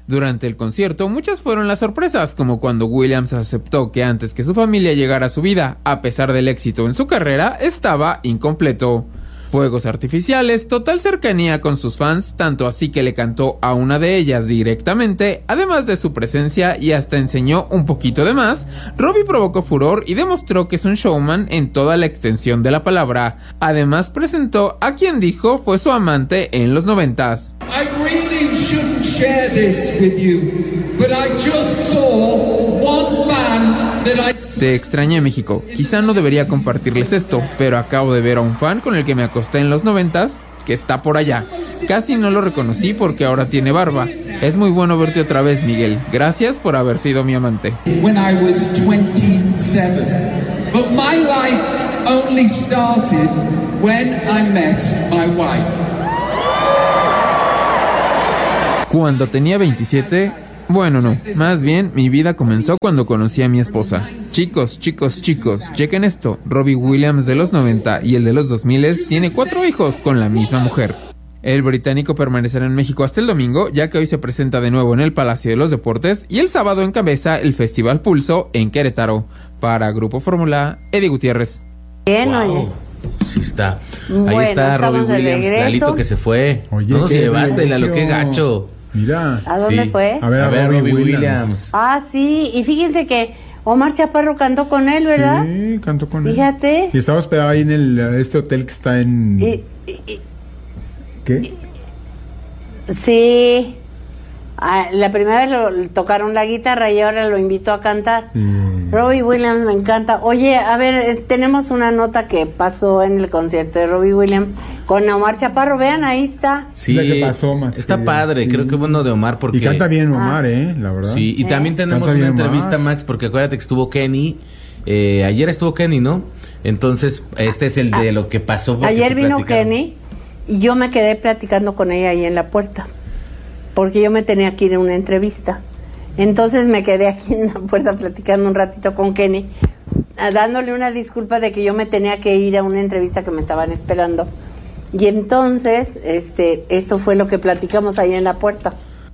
Durante el concierto, muchas fueron las sorpresas, como cuando Williams aceptó que antes que su familia llegara a su vida, a pesar del éxito en su carrera, estaba incompleto. Fuegos artificiales, total cercanía con sus fans, tanto así que le cantó a una de ellas directamente, además de su presencia y hasta enseñó un poquito de más. Robbie provocó furor y demostró que es un showman en toda la extensión de la palabra. Además presentó a quien dijo fue su amante en los 90s. I really shouldn't share this with you, but I just saw one fan that I... Te extrañé, México. Quizá no debería compartirles esto, pero acabo de ver a un fan con el que me acosté en los 90s que está por allá. Casi no lo reconocí porque ahora tiene barba. Es muy bueno verte otra vez, Miguel. Gracias por haber sido mi amante. When I was 27, but my life only started when I met my wife. Cuando tenía 27... Bueno, no, más bien mi vida comenzó cuando conocí a mi esposa. Chicos, chequen esto. Robbie Williams de los 90 y el de los 2000 tiene 4 hijos con la misma mujer. El británico permanecerá en México hasta el domingo, ya que hoy se presenta de nuevo en el Palacio de los Deportes y el sábado encabeza el Festival Pulso en Querétaro. Para Grupo Fórmula, Eddie Gutiérrez. Bien, oye. Sí está. Bueno, ahí está Robbie Williams, Lalito que se fue. Oye, no nos qué llevaste, bello. Lalo, qué gacho. Mira. ¿A dónde Sí. fue? A ver, Robbie Williams. Ah, sí, y fíjense que Omar Chaparro cantó con él, ¿verdad? Sí, cantó con él. Fíjate. Y estaba hospedado ahí en este hotel que está en... ¿Qué? Sí. Ah, la primera vez lo tocaron la guitarra y ahora lo invitó a cantar. Robbie Williams me encanta. Oye, a ver, tenemos una nota que pasó en el concierto de Robbie Williams con Omar Chaparro. Vean, ahí está. Sí, La que pasó, Max, está que- padre, creo que bueno de Omar porque... Y canta bien Omar, la verdad. Sí, y también tenemos Canta una bien, entrevista, Omar. Max, porque acuérdate que estuvo Kenny, ayer estuvo Kenny, ¿no? Entonces, este es el de lo que pasó. porque Ayer te vino platicaron. Kenny y yo me quedé platicando con ella ahí en la puerta, porque yo me tenía que ir a una entrevista. Entonces me quedé aquí en la puerta platicando un ratito con Kenny, dándole una disculpa de que yo me tenía que ir a una entrevista que me estaban esperando. Y entonces, esto fue lo que platicamos ahí en la puerta.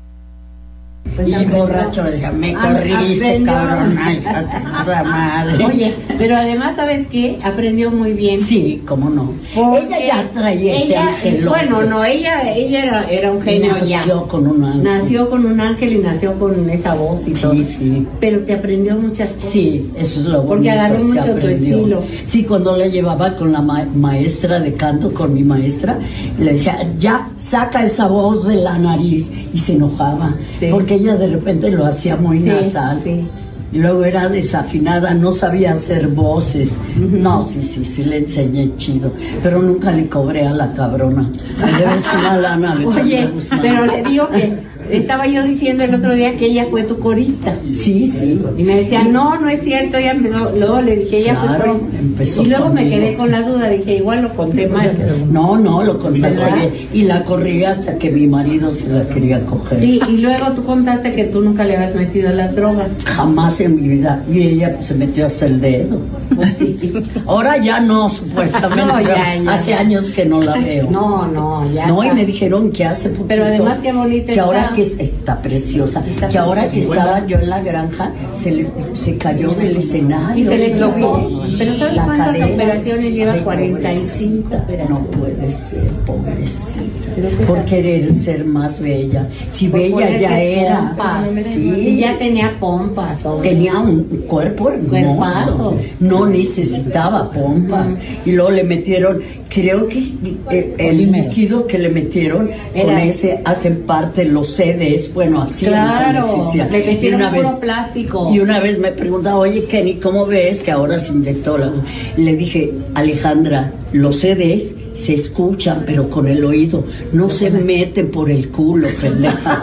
Y borracho, me corriste, cabrona, hija de puta madre. Oye, pero además, ¿sabes qué? Aprendió muy bien. Sí, cómo no. Porque Ella ya traía ese ángel. Bueno, no, ella era un genio ya. Nació con un ángel. Nació con un ángel y nació con esa voz y todo. Sí, sí. Pero te aprendió muchas cosas. Sí, eso es lo bonito. Porque agarró se mucho tu aprendió. estilo. Sí, cuando la llevaba con la maestra de canto, con mi maestra, le decía, ya, saca esa voz de la nariz. Y se enojaba. Sí. Porque ella de repente lo hacía muy Sí, nasal. sí. Y luego era desafinada, no sabía hacer voces. No, sí, le enseñé chido. Pero nunca le cobré a la cabrona. Le debes una lana, Alejandra Oye, Guzmán. pero le digo que estaba yo diciendo el otro día que ella fue tu corista. Sí, sí. Y me decía, no es cierto, ella empezó. Luego le dije, ella fue Claro, corista. empezó Y luego me conmigo. quedé con la duda, dije, igual lo conté mal. No, lo contaste ¿Verdad? bien. Y la corrí hasta que mi marido se la quería coger. Sí, y luego tú contaste que tú nunca le habías metido a las drogas. Jamás en mi vida. Y ella pues, se metió hasta el dedo. Ahora ya no, supuestamente. No, ya. Hace años que no la veo. No, ya. No, y está. me dijeron que hace poquito, Pero además qué bonita que está. ahora que está preciosa, Está que ahora que preciosa. estaba yo en la granja se cayó del escenario. Y se le chocó. Pero ¿sabes La cuántas cadera. operaciones lleva? Ay, 45 pobrecita. operaciones. No puede ser, pobrecita. Pero qué Por tal. querer ser más bella. Si Por bella ponerse ya era. pompas. Sí. Y ya tenía pompas. hombre. Tenía un cuerpo hermoso, Cuerpazo. no necesitaba pompa. Y luego le metieron, creo que el líquido que le metieron, con Era- ese hacen parte los CDs, bueno, así Claro, le y metieron una puro vez, plástico. y una vez me preguntaba, oye Kenny, ¿cómo ves que ahora se inyectó la... Le dije, Alejandra, los CDs se escuchan, pero con el oído, no se meten por el culo, pendeja.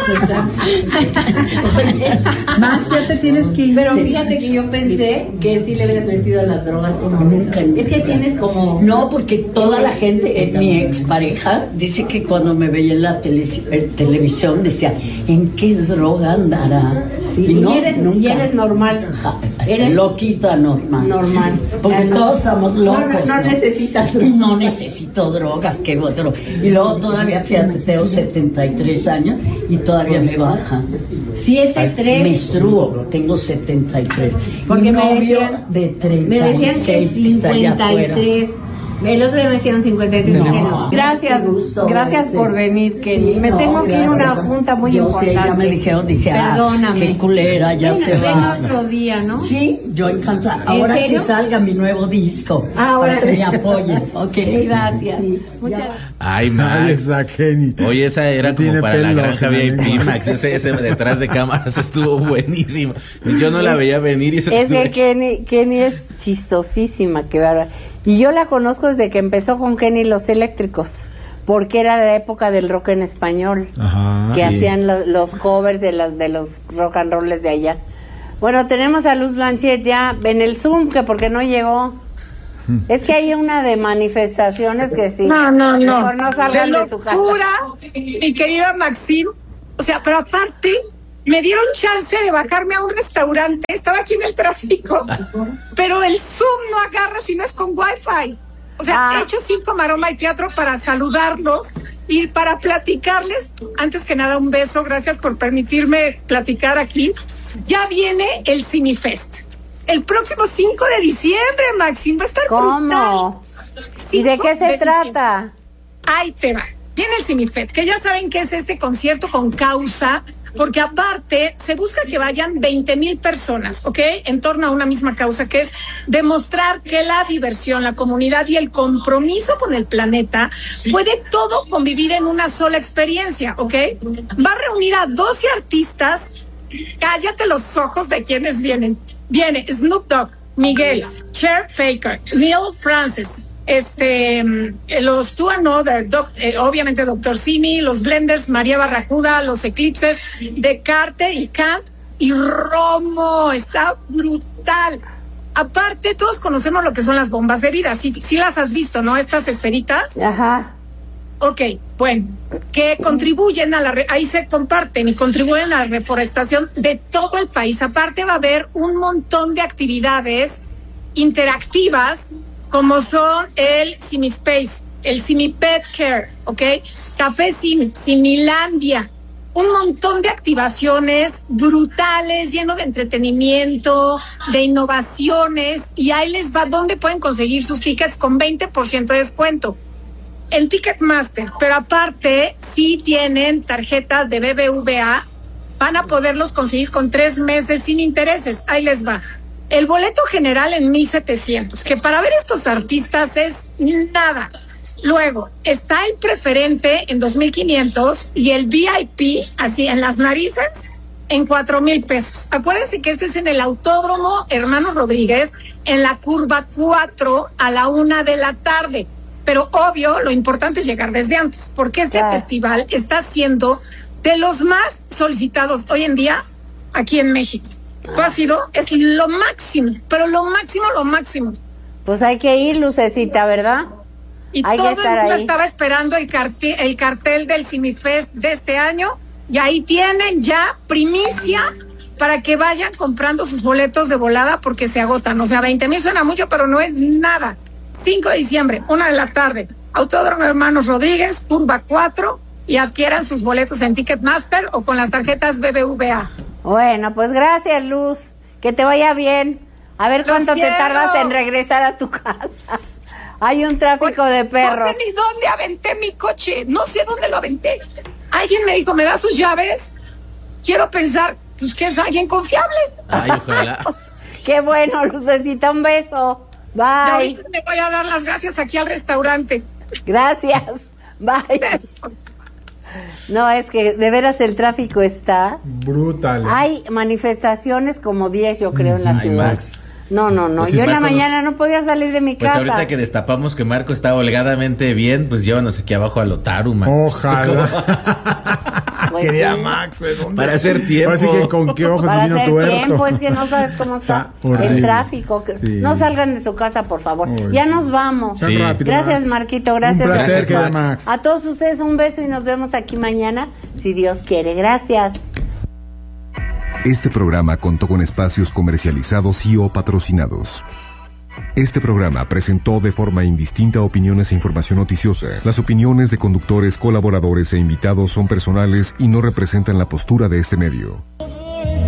Max, ya te tienes que ir. Pero Sí. fíjate que yo pensé que sí le habías metido a las drogas. Nunca. Es que tienes como... No, porque toda la gente, mi expareja, dice que cuando me veía en la televisión decía, ¿en qué droga andará? Sí, y eres normal. Eres loquita normal. normal. Porque Ya todos estamos locos. No necesitas drogas. No necesito drogas, qué otro. Y luego todavía, fíjate, tengo 73 años y todavía todavía me baja. 7'3". Menstruo, tengo 73. Porque Mi me novio decían- de Me decían que 36 que está allá afuera. 53. El otro día me dijeron 53. No, Gracias, qué gusto gracias verte. por venir, Kenny. Sí, me no, tengo que ir a una gracias. junta muy Yo importante. sé, ya me dijeron, Perdóname. qué culera, ya Ven, se ven va. otro día, ¿no? Sí, yo encantada. Ahora serio? que salga mi nuevo disco, Ahora. para que me apoyes, ¿ok? Gracias. Sí, Muchas ya. gracias. Ay, Ay, Max. esa Kenny. Oye, esa era No como tiene para la pelos granja en la VIP, lengua. Max. Ese detrás de cámaras estuvo buenísimo. Yo no la veía venir y eso Es que Kenny es chistosísima, que bárbara. Y yo la conozco desde que empezó con Kenny y los Eléctricos, porque era la época del rock en español, Ajá. que sí. hacían los covers de los rock and rolls de allá. Bueno, tenemos a Luz Blanchet ya en el Zoom, que porque no llegó. Es que hay una de manifestaciones que sí. No. Mejor no salgan de de su casa. locura, mi querida Maxine. O sea, pero aparte, me dieron chance de bajarme a un restaurante. Estaba aquí en el tráfico, pero el Zoom no agarra si no es con Wi-Fi. O sea, he hecho 5 maroma y teatro para saludarlos y para platicarles. Antes que nada, un beso. Gracias por permitirme platicar aquí. Ya viene el Cinefest. El próximo 5 de diciembre, Maxine. Va a estar ¿Cómo? brutal. ¿Y de qué 5 se diciembre. trata? Ahí te va. Viene el Cinefest, que ya saben que es este concierto con causa, porque aparte se busca que vayan 20,000 personas, ¿ok? En torno a una misma causa, que es demostrar que la diversión, la comunidad y el compromiso con el planeta puede todo convivir en una sola experiencia, ¿ok? Va a reunir a 12 artistas. Cállate los ojos de quienes vienen. Viene Snoop Dogg, Miguel, Cher Faker, Neil Francis, los Two Another, obviamente Dr. Simi, los Blenders, María Barracuda, los Eclipses, Descartes y Kant y Romo. Está brutal. Aparte, todos conocemos lo que son las bombas de vida. Sí las has visto, ¿no? Estas esferitas. Ajá. Ok, bueno, que contribuyen ahí se comparten y contribuyen a la reforestación de todo el país. Aparte va a haber un montón de actividades interactivas, como son el Cimispace, el Simipet Care, ¿ok? Café Similandia, un montón de activaciones brutales, lleno de entretenimiento, de innovaciones, y ahí les va donde pueden conseguir sus tickets con 20% de descuento. En Ticketmaster, pero aparte, si tienen tarjetas de BBVA, van a poderlos conseguir con 3 meses sin intereses. Ahí les va. El boleto general en 1,700, que para ver estos artistas es nada. Luego, está el preferente en 2,500 y el VIP, así en las narices, en 4,000 pesos. Acuérdense que esto es en el Autódromo Hermanos Rodríguez, en la curva 4 a la 1 de la tarde. Pero obvio, lo importante es llegar desde antes, porque este festival está siendo de los más solicitados hoy en día aquí en México. ¿Tú has ido? Es lo máximo, pero lo máximo. Pues hay que ir, Lucecita, ¿verdad? Y Hay que todo el estar mundo ahí. estaba esperando el cartel del Cinefest de este año, y ahí tienen ya primicia para que vayan comprando sus boletos de volada porque se agotan. O sea, 20,000 suena mucho, pero no es nada. 5 de diciembre, 1 de la tarde, Autódromo Hermanos Rodríguez, curva 4, y adquieran sus boletos en Ticketmaster o con las tarjetas BBVA. Bueno, pues gracias, Luz. Que te vaya bien. A ver Los cuánto te quiero. tardas en regresar a tu casa. Hay un tráfico de perros. No sé ni dónde aventé mi coche, no sé dónde lo aventé. Alguien me dijo, ¿me da sus llaves? Quiero pensar, pues que es alguien confiable. Ay, ojalá. Qué bueno, Lucecita, un beso. Y Bye. ahorita le voy a dar las gracias aquí al restaurante. Gracias. Bye. Besos. No, es que de veras el tráfico está. Brutal. Hay manifestaciones como 10, yo creo, en la Ay, ciudad. Max. No. Pues Yo en la Marco, mañana no podía salir de mi Pues casa. ahorita que destapamos que Marco está holgadamente bien, pues llévanos aquí abajo a Lotaru, Max. Ojalá. Pues Quería sí. Max. ¿dónde? Para hacer tiempo. Así que con qué ojos Para vino hacer tuerto. tiempo, es que no sabes cómo está horrible. el tráfico. Sí. No salgan de su casa, por favor. Uy, Ya sí. nos vamos. Tan Sí. rápido, Gracias, Max. Marquito. Gracias. Un placer, Gracias, querida Max. Max. A todos ustedes un beso y nos vemos aquí mañana, si Dios quiere. Gracias. Este programa contó con espacios comercializados y o patrocinados. Este programa presentó de forma indistinta opiniones e información noticiosa. Las opiniones de conductores, colaboradores e invitados son personales y no representan la postura de este medio.